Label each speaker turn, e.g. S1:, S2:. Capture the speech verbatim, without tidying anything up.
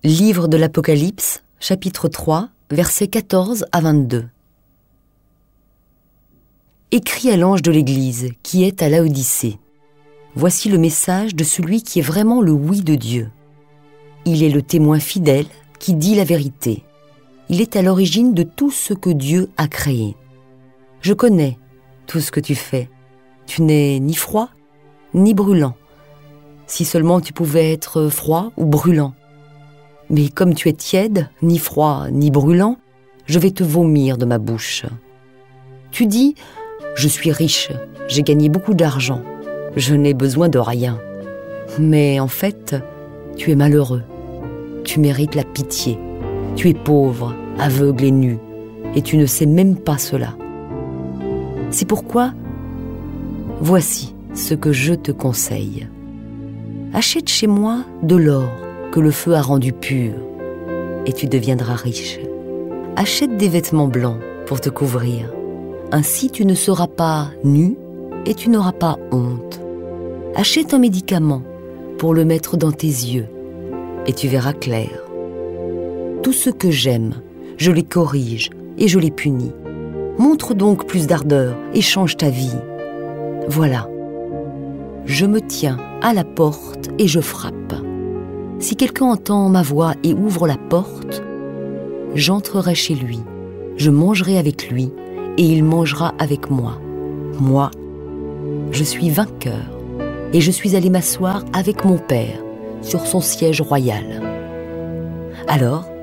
S1: Livre de l'Apocalypse, chapitre trois, versets quatorze à vingt-deux. Écris à l'ange de l'Église qui est à Laodicée. Voici le message de celui qui est vraiment le oui de Dieu. Il est le témoin fidèle qui dit la vérité. Il est à l'origine de tout ce que Dieu a créé. Je connais tout ce que tu fais. Tu n'es ni froid, ni brûlant. Si seulement tu pouvais être froid ou brûlant. Mais comme tu es tiède, ni froid, ni brûlant, je vais te vomir de ma bouche. Tu dis, je suis riche, j'ai gagné beaucoup d'argent, je n'ai besoin de rien. Mais en fait, tu es malheureux, tu mérites la pitié, tu es pauvre, aveugle et nu, et tu ne sais même pas cela. C'est pourquoi, voici ce que je te conseille. Achète chez moi de l'or que le feu a rendu pur, et tu deviendras riche. Achète des vêtements blancs pour te couvrir. Ainsi tu ne seras pas nu et tu n'auras pas honte. Achète un médicament pour le mettre dans tes yeux, et tu verras clair. Tout ce que j'aime, je les corrige et je les punis. Montre donc plus d'ardeur et change ta vie. Voilà, je me tiens à la porte et je frappe. Si quelqu'un entend ma voix et ouvre la porte, j'entrerai chez lui, je mangerai avec lui et il mangera avec moi. Moi, je suis vainqueur et je suis allé m'asseoir avec mon Père sur son siège royal. Alors,